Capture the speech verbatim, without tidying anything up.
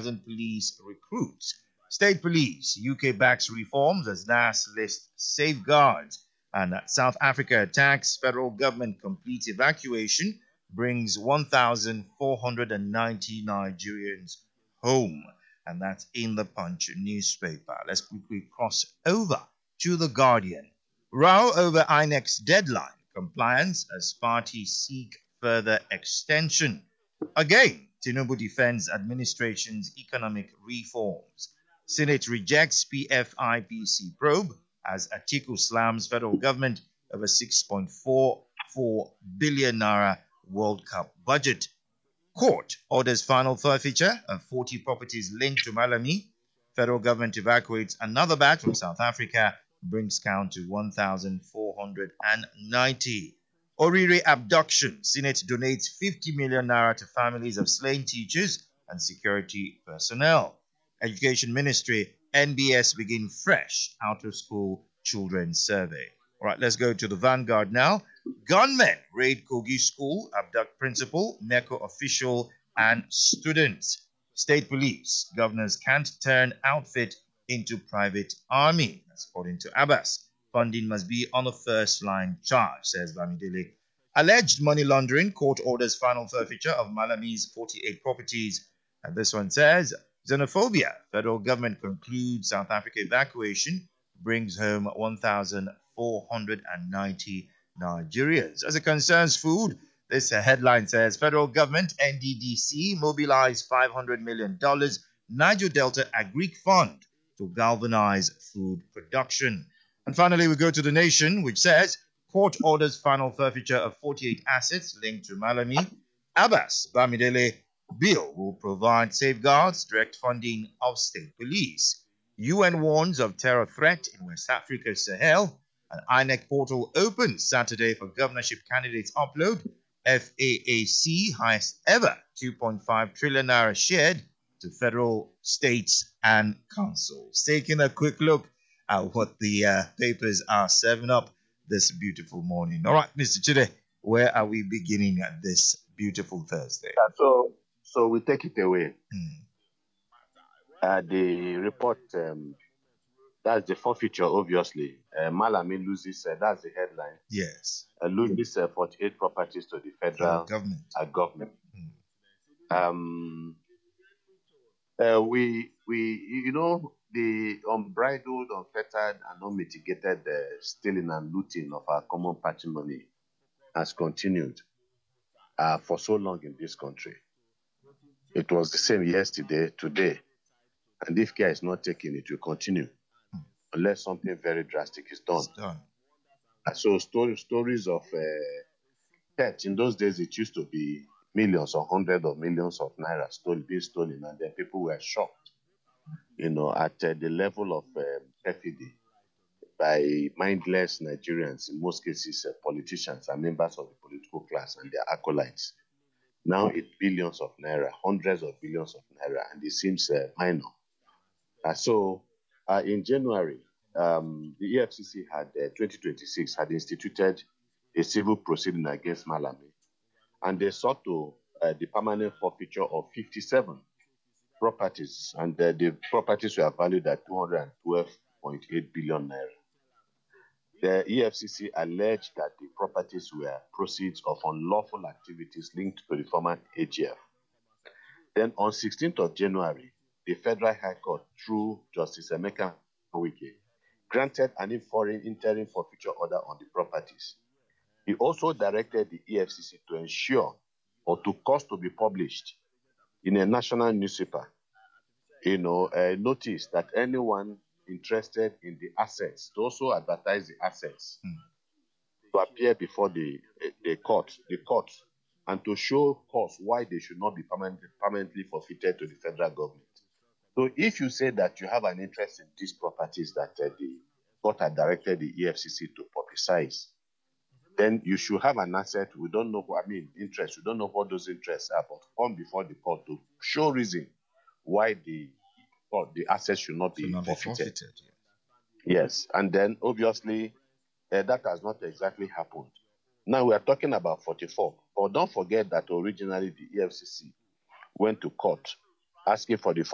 thousand police recruits. State police, U K backs reforms as N A S lists safeguards. And South Africa attacks federal government complete evacuation, brings one thousand four hundred ninety Nigerians home. And that's in the Punch newspaper. Let's quickly cross over to The Guardian. Row over I N E C's deadline compliance as parties seek further extension. Again, Tinubu defends administration's economic reforms. Senate rejects P F I P C probe as Atiku slams federal government over six point four four billion naira World Cup budget. Court orders final forfeiture of forty properties linked to Malami. Federal government evacuates another batch from South Africa, brings count to one thousand four hundred ninety. Orire abduction. Senate donates fifty million naira to families of slain teachers and security personnel. Education Ministry, N B S begin fresh out-of-school children survey. All right, let's go to the Vanguard now. Gunmen raid Kogi school, abduct principal, NECO official, and students. State police, governors can't turn outfit into private army. That's according to Abbas. Funding must be on the first line charge, says Bamidele. Alleged money laundering, court orders final forfeiture of Malami's forty-eight properties. And this one says, xenophobia, federal government concludes South Africa evacuation, brings home one thousand four hundred ninety Nigerians. As it concerns food, this headline says, federal government, N D D C, mobilized five hundred million dollars Niger Delta Agric Fund to galvanize food production. And finally, we go to The Nation, which says, court orders final forfeiture of forty-eight assets linked to Malami. Abbas Bamidele bill will provide safeguards, direct funding of state police. U N warns of terror threat in West Africa's Sahel. An I N E C portal opens Saturday for governorship candidates upload. F A A C highest ever two point five trillion naira shared to federal, states, and councils. Taking a quick look at what the uh, papers are serving up this beautiful morning. All right, Mister Chide, where are we beginning at this beautiful Thursday? Yeah, so, so we take it away. Hmm. Uh, the report, um, that's the forfeiture, obviously. Uh, Malami loses, uh, that's the headline. Yes. Uh, loses uh, forty-eight properties to the federal government. Uh, government. Hmm. Um, uh, we, we, you know, the unbridled, unfettered, and unmitigated uh, stealing and looting of our common patrimony has continued uh, for so long in this country. It was the same yesterday, today, and if care is not taken, it will continue hmm. unless something very drastic is done. done. Uh, so story, stories of uh, theft, in those days it used to be millions or hundreds of millions of naira stolen, being stolen, and then people were shocked, you know, at uh, the level of um, perfidy by mindless Nigerians, in most cases uh, politicians and members of the political class and their acolytes. Now it's billions of naira, hundreds of billions of naira, and it seems uh, minor. Uh, so uh, in January, um, the E F C C had, uh, twenty twenty-six, had instituted a civil proceeding against Malami, and they sought to uh, the permanent forfeiture of fifty-seven properties, and uh, the properties were valued at two hundred twelve point eight billion naira. The E F C C alleged that the properties were proceeds of unlawful activities linked to the former A G F. Then on sixteenth of January, the Federal High Court, through Justice Emeka Wike, granted an foreign interim forfeiture order on the properties. He also directed the E F C C to ensure or to cause to be published in a national newspaper, you know, a notice that anyone interested in the assets, to also advertise the assets, hmm. to appear before the, the court, the court, and to show cause why they should not be permanently, permanently forfeited to the federal government. So if you say that you have an interest in these properties that uh, the court had directed the E F C C to publicize, then you should have an asset. We don't know what, I mean, interest. We don't know what those interests are, but come before the court to show reason why the court, the assets should not be should not forfeited. Be forfeited yeah. Yes, and then obviously uh, that has not exactly happened. Now we are talking about forty-four, but don't forget that originally the E F C C went to court asking for the